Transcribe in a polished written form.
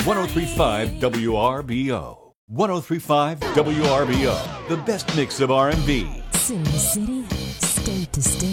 1035 WRBO. 1035 WRBO. The best mix of R&B. City to city, state to state.